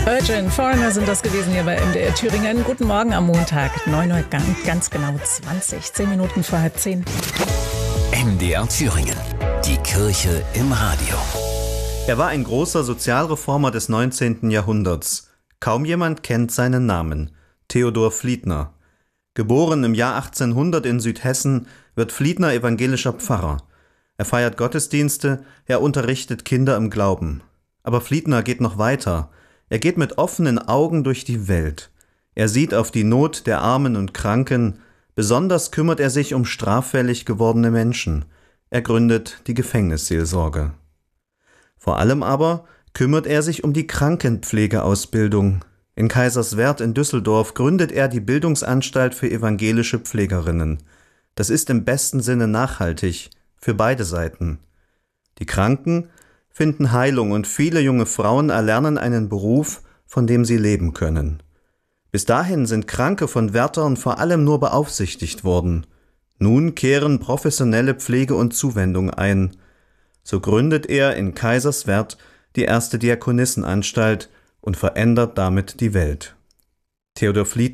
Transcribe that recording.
Urgent Foreigner sind das gewesen hier bei MDR Thüringen. Guten Morgen am Montag, 9 Uhr, ganz genau 10 Minuten vor halb 10. MDR Thüringen, die Kirche im Radio. Er war ein großer Sozialreformer des 19. Jahrhunderts. Kaum jemand kennt seinen Namen. Theodor Fliedner. Geboren im Jahr 1800 in Südhessen, wird Fliedner evangelischer Pfarrer. Er feiert Gottesdienste, er unterrichtet Kinder im Glauben. Aber Fliedner geht noch weiter. Er geht mit offenen Augen durch die Welt. Er sieht auf die Not der Armen und Kranken. Besonders kümmert er sich um straffällig gewordene Menschen. Er gründet die Gefängnisseelsorge. Vor allem aber kümmert er sich um die Krankenpflegeausbildung. In Kaiserswerth in Düsseldorf gründet er die Bildungsanstalt für evangelische Pflegerinnen. Das ist im besten Sinne nachhaltig, für beide Seiten. Die Kranken finden Heilung und viele junge Frauen erlernen einen Beruf, von dem sie leben können. Bis dahin sind Kranke von Wärtern vor allem nur beaufsichtigt worden. Nun kehren professionelle Pflege und Zuwendung ein. So gründet er in Kaiserswerth die erste Diakonissenanstalt und verändert damit die Welt. Theodor Fliedner